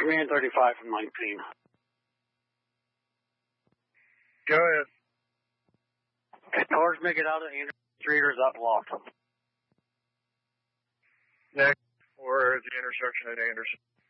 Command 35 from 19. Go ahead. Cars make it out of Anderson Street or is that blocked? Next, or the intersection at Anderson.